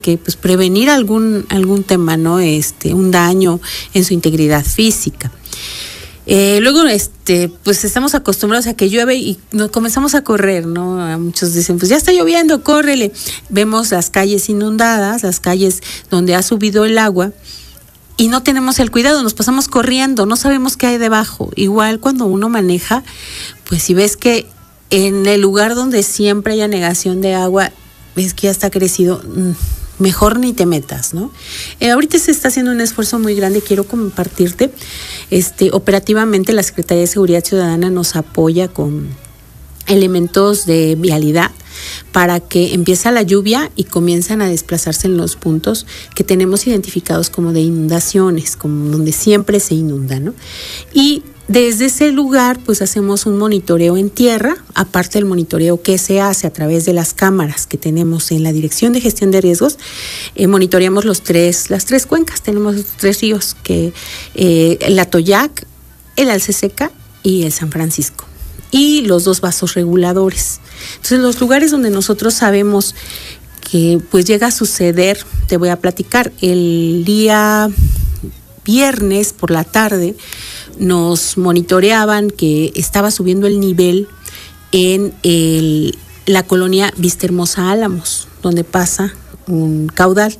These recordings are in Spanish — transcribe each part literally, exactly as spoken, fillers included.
que pues prevenir algún algún tema, ¿no? Este, un daño en su integridad física. Eh, luego, este, pues estamos acostumbrados a que llueve y nos comenzamos a correr, ¿no? Muchos dicen, pues ya está lloviendo, córrele. Vemos las calles inundadas, las calles donde ha subido el agua y no tenemos el cuidado, nos pasamos corriendo, no sabemos qué hay debajo. Igual cuando uno maneja, pues si ves que en el lugar donde siempre haya negación de agua, ves que ya está crecido, mejor ni te metas, ¿no? Eh, ahorita se está haciendo un esfuerzo muy grande, quiero compartirte. Este, operativamente la Secretaría de Seguridad Ciudadana nos apoya con elementos de vialidad para que empieza la lluvia y comienzan a desplazarse en los puntos que tenemos identificados como de inundaciones, como donde siempre se inunda, ¿no? Y desde ese lugar, pues hacemos un monitoreo en tierra, aparte del monitoreo que se hace a través de las cámaras que tenemos en la Dirección de Gestión de Riesgos, eh, monitoreamos los tres, las tres cuencas, tenemos tres ríos, que eh, el Atoyac, el Alceseca y el San Francisco, y los dos vasos reguladores. Entonces, los lugares donde nosotros sabemos que pues llega a suceder, te voy a platicar, el día viernes por la tarde, nos monitoreaban que estaba subiendo el nivel en el, la colonia Vista Hermosa Álamos, donde pasa un caudal.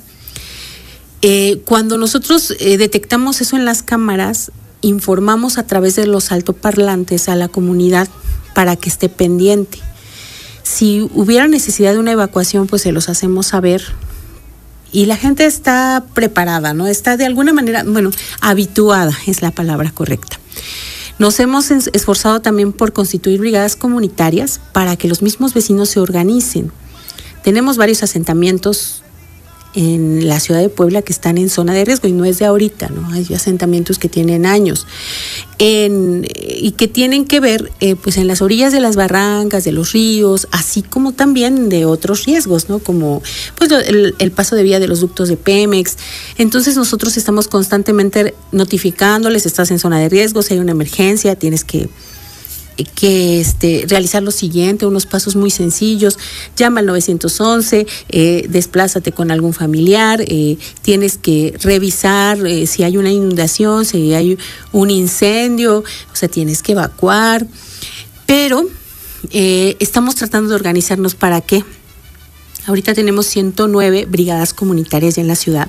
Eh, cuando nosotros eh, detectamos eso en las cámaras, informamos a través de los altoparlantes a la comunidad para que esté pendiente. Si hubiera necesidad de una evacuación, pues se los hacemos saber. Y la gente está preparada, ¿no? Está de alguna manera, bueno, habituada es la palabra correcta. Nos hemos esforzado también por constituir brigadas comunitarias para que los mismos vecinos se organicen. Tenemos varios asentamientos en la ciudad de Puebla que están en zona de riesgo y no es de ahorita, ¿no? Hay asentamientos que tienen años en, y que tienen que ver eh, pues en las orillas de las barrancas, de los ríos, así como también de otros riesgos, ¿no? Como pues el, el paso de vía de los ductos de Pemex. Entonces nosotros estamos constantemente notificándoles, estás en zona de riesgo, si hay una emergencia, tienes que que este, realizar lo siguiente, unos pasos muy sencillos, llama al nueve once, eh, desplázate con algún familiar, eh, tienes que revisar eh, si hay una inundación, si hay un incendio, o sea, tienes que evacuar, pero eh, estamos tratando de organizarnos para qué. Ahorita tenemos ciento nueve brigadas comunitarias ya en la ciudad,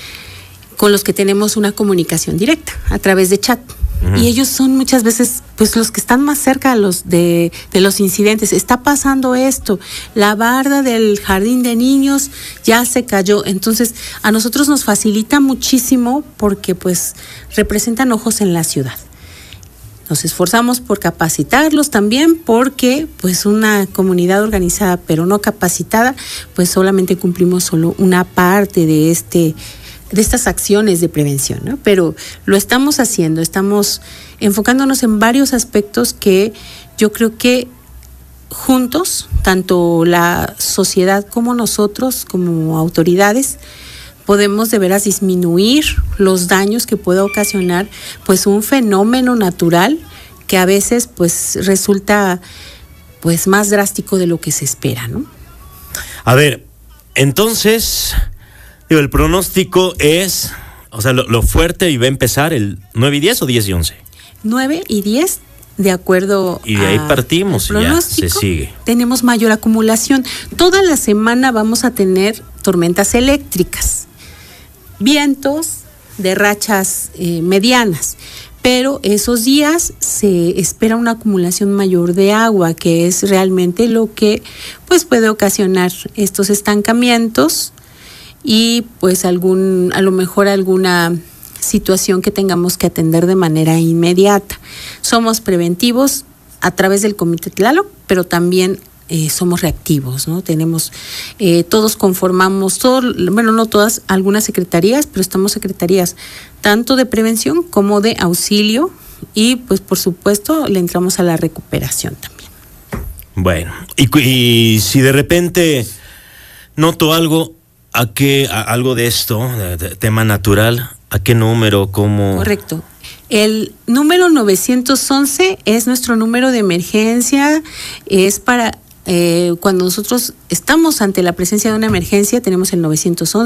con los que tenemos una comunicación directa a través de chat. Uh-huh. Y ellos son muchas veces pues los que están más cerca de los, de, de los incidentes. Está pasando esto, la barda del jardín de niños ya se cayó. Entonces a nosotros nos facilita muchísimo porque pues representan ojos en la ciudad. Nos esforzamos por capacitarlos también porque pues una comunidad organizada pero no capacitada pues solamente cumplimos solo una parte de este de estas acciones de prevención, ¿no? Pero lo estamos haciendo, estamos enfocándonos en varios aspectos que yo creo que juntos, tanto la sociedad como nosotros, como autoridades, podemos de veras disminuir los daños que pueda ocasionar pues un fenómeno natural que a veces pues resulta pues más drástico de lo que se espera, ¿no? A ver, entonces el pronóstico es, o sea, lo, lo fuerte y va a empezar el nueve y diez o diez y once. nueve y diez, de acuerdo. Y de ahí partimos y ya se sigue. Tenemos mayor acumulación. Toda la semana vamos a tener tormentas eléctricas, vientos de rachas eh, medianas. Pero esos días se espera una acumulación mayor de agua, que es realmente lo que pues puede ocasionar estos estancamientos y pues algún, a lo mejor alguna situación que tengamos que atender de manera inmediata. Somos preventivos a través del Comité Tlaloc, pero también eh, somos reactivos, ¿no? Tenemos, eh, todos conformamos, todo, bueno, no todas, algunas secretarías, pero estamos secretarías tanto de prevención como de auxilio y pues por supuesto le entramos a la recuperación también. Bueno, y, y si de repente noto algo, ¿a qué, a algo de esto, de, de, tema natural, a qué número, cómo? Correcto. El número nueve once es nuestro número de emergencia, es para eh, cuando nosotros estamos ante la presencia de una emergencia, tenemos el nueve once.